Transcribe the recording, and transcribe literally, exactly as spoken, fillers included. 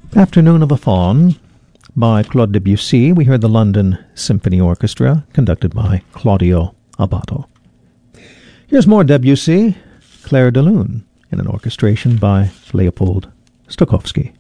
Afternoon of a Faun by Claude Debussy. We heard the London Symphony Orchestra, conducted by Claudio Abbado. Here's more Debussy, Clair de Lune, in an orchestration by Leopold Stokowski.